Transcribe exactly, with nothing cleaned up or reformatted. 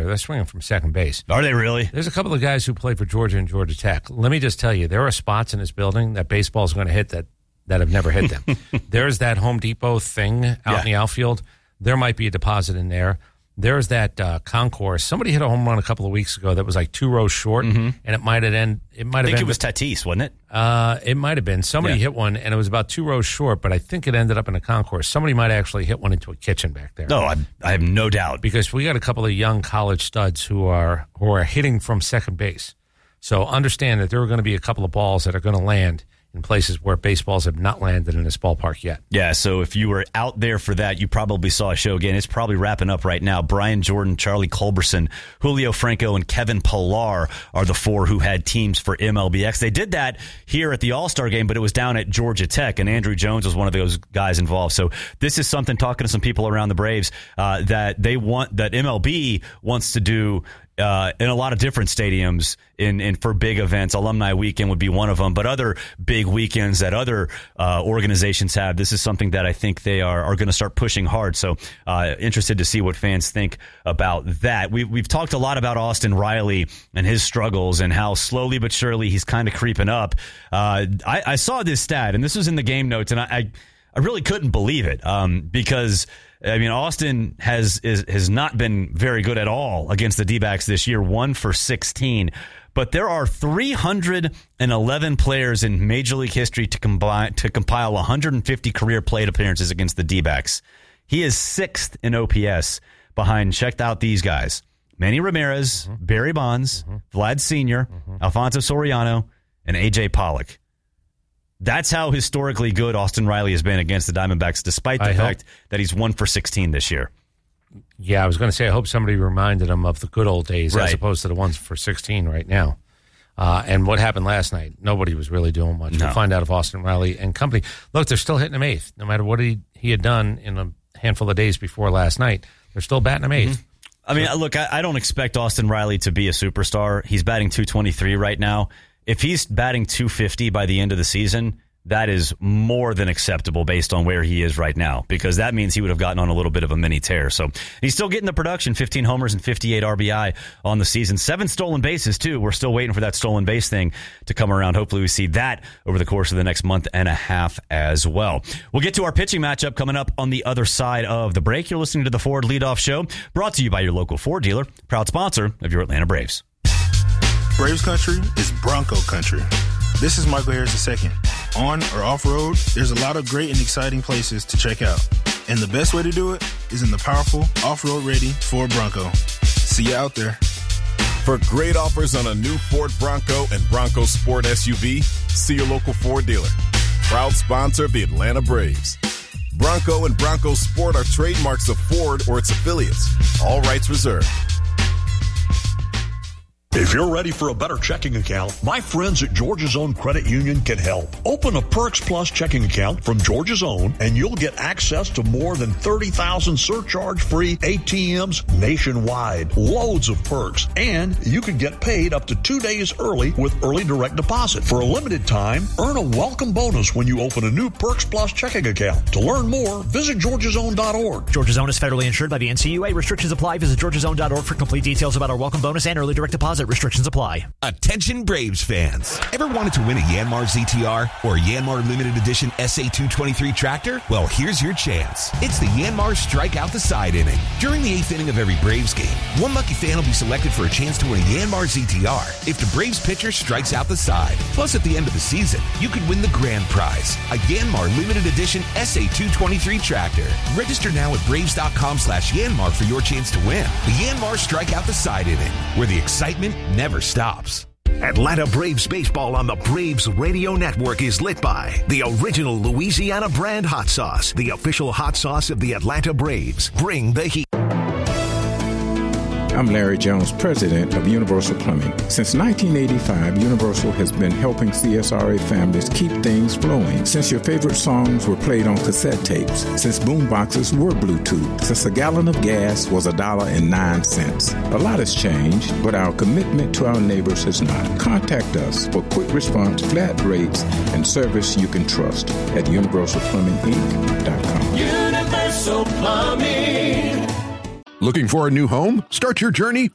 there. They're swinging from second base. Are they really? There's a couple of guys who played for Georgia and Georgia Tech. Let me just tell you, there are spots in this building that baseball is going to hit that, that have never hit them. There's that Home Depot thing out yeah. in the outfield. There might be a deposit in there. There's that uh, concourse. Somebody hit a home run a couple of weeks ago that was like two rows short, mm-hmm. and it might have end. It might have. I think ended, it was Tatis, wasn't it? Uh, it might have been. Somebody yeah. hit one, and it was about two rows short, but I think it ended up in a concourse. Somebody might have actually hit one into a kitchen back there. No, I, I have no doubt, because we got a couple of young college studs who are who are hitting from second base. So understand that there are going to be a couple of balls that are going to land in places where baseballs have not landed in this ballpark yet. Yeah, so if you were out there for that, you probably saw a show again. It's probably wrapping up right now. Brian Jordan, Charlie Culberson, Julio Franco, and Kevin Pillar are the four who had teams for M L B X. They did that here at the All-Star Game, but it was down at Georgia Tech, and Andrew Jones was one of those guys involved. So this is something, talking to some people around the Braves, uh, that they want, that M L B wants to do Uh, in a lot of different stadiums in, in for big events. Alumni Weekend would be one of them, but other big weekends that other uh, organizations have, this is something that I think they are, are going to start pushing hard. So uh, interested to see what fans think about that. We, we've talked a lot about Austin Riley and his struggles and how slowly but surely he's kind of creeping up. Uh, I, I saw this stat, and this was in the game notes, and I, I, I really couldn't believe it um, because I mean, Austin has is, has not been very good at all against the D-backs this year, one for sixteen. But there are three hundred eleven players in Major League history to combine to compile one hundred fifty career plate appearances against the D-backs. He is sixth in O P S behind, checked out these guys, Manny Ramirez, mm-hmm. Barry Bonds, mm-hmm. Vlad Senior, mm-hmm. Alfonso Soriano, and A J Pollock. That's how historically good Austin Riley has been against the Diamondbacks, despite the I fact hope. that he's one for sixteen this year. Yeah, I was going to say, I hope somebody reminded him of the good old days right. as opposed to the ones for sixteen right now. Uh, and what happened last night, nobody was really doing much. No. We'll find out if Austin Riley and company, look, they're still hitting him eighth. No matter what he, he had done in a handful of days before last night, they're still batting him eighth. Mm-hmm. I mean, so, look, I, I don't expect Austin Riley to be a superstar. He's batting two twenty-three right now. If he's batting two fifty by the end of the season, that is more than acceptable based on where he is right now, because that means he would have gotten on a little bit of a mini tear. So he's still getting the production, fifteen homers and fifty-eight R B I on the season. Seven stolen bases, too. We're still waiting for that stolen base thing to come around. Hopefully we see that over the course of the next month and a half as well. We'll get to our pitching matchup coming up on the other side of the break. You're listening to the Ford Leadoff Show, brought to you by your local Ford dealer, proud sponsor of your Atlanta Braves. Braves country is Bronco country. This is Michael Harris the second. On or off-road, there's a lot of great and exciting places to check out. And the best way to do it is in the powerful, off-road ready Ford Bronco. See you out there. For great offers on a new Ford Bronco and Bronco Sport S U V, see your local Ford dealer. Proud sponsor of the Atlanta Braves. Bronco and Bronco Sport are trademarks of Ford or its affiliates. All rights reserved. If you're ready for a better checking account, my friends at Georgia's Own Credit Union can help. Open a Perks Plus checking account from Georgia's Own, and you'll get access to more than thirty thousand surcharge-free A T Ms nationwide. Loads of perks, and you can get paid up to two days early with early direct deposit. For a limited time, earn a welcome bonus when you open a new Perks Plus checking account. To learn more, visit georgias own dot org. Georgia's Own is federally insured by the N C U A. Restrictions apply. Visit georgias own dot org for complete details about our welcome bonus and early direct deposit. Restrictions apply. Attention Braves fans. Ever wanted to win a Yanmar Z T R or a Yanmar Limited Edition S A two twenty-three tractor? Well, here's your chance. It's the Yanmar Strike Out the Side inning. During the eighth inning of every Braves game, one lucky fan will be selected for a chance to win a Yanmar Z T R if the Braves pitcher strikes out the side. Plus, at the end of the season, you could win the grand prize, a Yanmar Limited Edition S A two twenty-three tractor. Register now at braves.com slash Yanmar for your chance to win the Yanmar Strike Out the Side inning, where the excitement never stops. Atlanta Braves baseball on the Braves Radio Network is lit by the original Louisiana brand hot sauce, the official hot sauce of the Atlanta Braves. Bring the heat. I'm Larry Jones, president of Universal Plumbing. Since nineteen eighty-five, Universal has been helping C S R A families keep things flowing. Since your favorite songs were played on cassette tapes. Since boomboxes were Bluetooth. Since a gallon of gas was a dollar and nine cents. A lot has changed, but our commitment to our neighbors has not. Contact us for quick response, flat rates, and service you can trust at universal plumbing inc dot com. Universal Plumbing. Looking for a new home? Start your journey